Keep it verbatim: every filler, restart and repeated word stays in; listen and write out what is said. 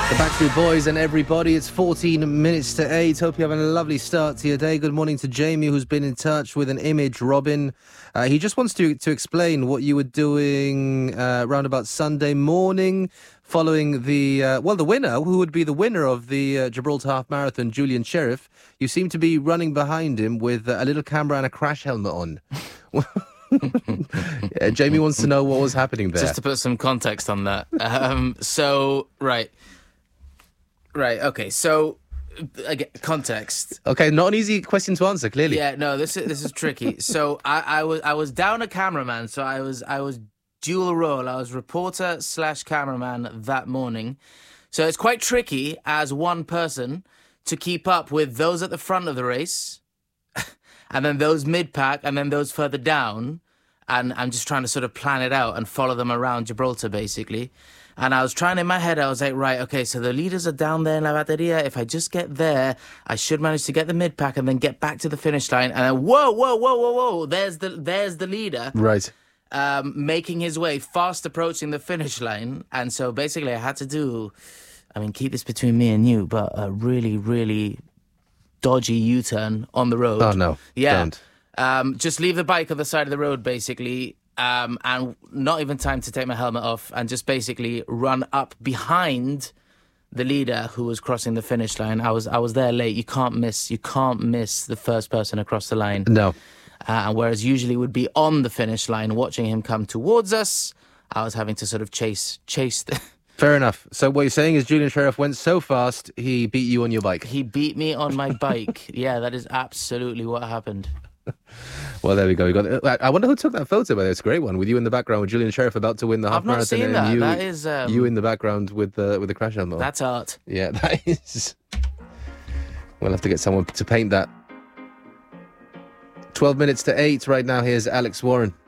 The Backstreet Boys and everybody. It's fourteen minutes to eight. Hope you're having a lovely start to your day. Good morning to Jamie, who's been in touch with an image. Robin, uh, he just wants to to explain what you were doing uh, around about Sunday morning, following the uh, well, the winner, who would be the winner of the uh, Gibraltar Half Marathon, Julian Sheriff. You seem to be running behind him with uh, a little camera and a crash helmet on. Yeah, Jamie wants to know what was happening there. Just to put some context on that. Um, so, right. Right, okay, so, again, context. Okay, not an easy question to answer, clearly. Yeah, no, this is this is tricky. So, I, I was I was down a cameraman, so I was I was dual role. I was reporter slash cameraman that morning. So it's quite tricky as one person to keep up with those at the front of the race, and then those mid-pack, and then those further down. And I'm just trying to sort of plan it out and follow them around Gibraltar, basically. And I was trying in my head, I was like, right, okay, so the leaders are down there in La Bateria. If I just get there, I should manage to get the mid-pack and then get back to the finish line. And then, whoa, whoa, whoa, whoa, whoa, there's the there's the leader. Right. Um, making his way, fast approaching the finish line. And so basically I had to do, I mean, keep this between me and you, but a really, really dodgy U-turn on the road. Oh, no. Yeah. Don't. Um, just leave the bike on the side of the road, basically. Um, and not even time to take my helmet off, and just basically run up behind the leader who was crossing the finish line. I was I was there late. You can't miss. You can't miss the first person across the line. No. Uh, whereas usually would be on the finish line, watching him come towards us. I was having to sort of chase chase. The Fair enough. So what you're saying is Julian Sheriff went so fast he beat you on your bike. he beat me on my bike. Yeah, that is absolutely what happened. Well, there we go. We got. It. I wonder who took that photo. By the way, it's a great one with you in the background with Julian Sheriff about to win the half I've not marathon, seen and that. you, That is um, you in the background with the with the crash helmet. That's art. Yeah, that is. We'll have to get someone to paint that. Twelve minutes to eight right now. Here's Alex Warren.